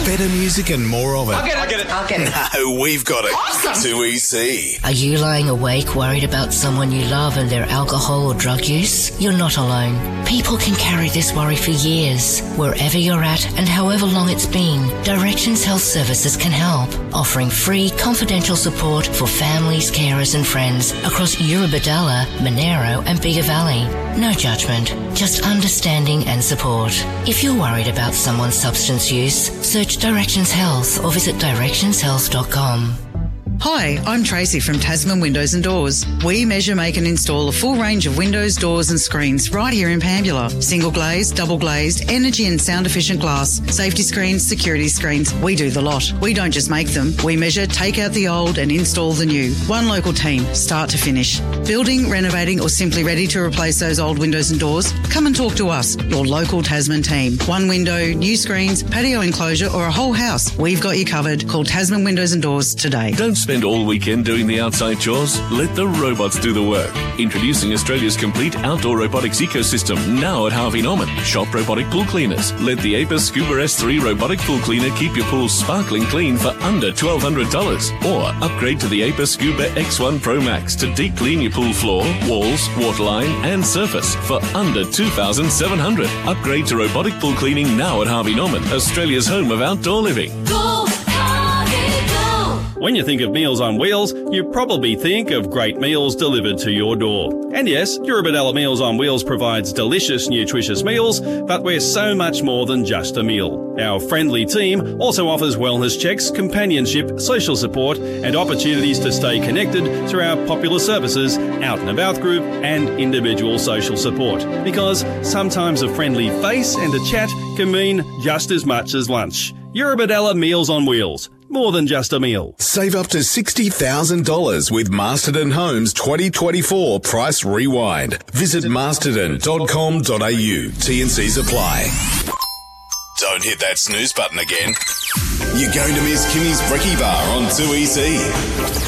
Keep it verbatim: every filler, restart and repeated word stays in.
Better music and more of it. I'll get it. I'll get it. I'll get it. No, we've got it. Awesome. two E C. Are you lying awake worried about someone you love and their alcohol or drug use? You're not alone. People can carry this worry for years. Wherever you're at and however long it's been, Directions Health Services can help, offering free confidential support for families, carers and friends across Eurobodalla, Monero and Bega Valley. No judgment, just understanding and support. If you're worried about someone's substance use, search Directions Health or visit directions health dot com. Hi, I'm Tracy from Tasman Windows and Doors. We measure, make and install a full range of windows, doors and screens right here in Pambula. Single glazed, double glazed, energy and sound efficient glass, safety screens, security screens. We do the lot. We don't just make them. We measure, take out the old and install the new. One local team, start to finish. Building, renovating or simply ready to replace those old windows and doors? Come and talk to us, your local Tasman team. One window, new screens, patio enclosure or a whole house. We've got you covered. Call Tasman Windows and Doors today. Don't spend all weekend doing the outside chores? Let the robots do the work. Introducing Australia's complete outdoor robotics ecosystem now at Harvey Norman. Shop robotic pool cleaners. Let the Apis Scuba S three robotic pool cleaner keep your pool sparkling clean for under twelve hundred dollars. Or upgrade to the Apis Scuba X one Pro Max to deep clean your pool floor, walls, waterline and surface for under two thousand seven hundred dollars. Upgrade to robotic pool cleaning now at Harvey Norman, Australia's home of outdoor living. Go, Harvey, go! When you think of Meals on Wheels, you probably think of great meals delivered to your door. And yes, Eurobodalla Meals on Wheels provides delicious, nutritious meals, but we're so much more than just a meal. Our friendly team also offers wellness checks, companionship, social support, and opportunities to stay connected through our popular services, Out and About group, and individual social support. Because sometimes a friendly face and a chat can mean just as much as lunch. Eurobodalla Meals on Wheels. More than just a meal. Save up to sixty thousand dollars with Masterton Homes twenty twenty-four Price Rewind. Visit masterton dot com dot a u. T and C's apply. Don't hit that snooze button again. You're going to miss Kimmy's Brekkie Bar on two E C.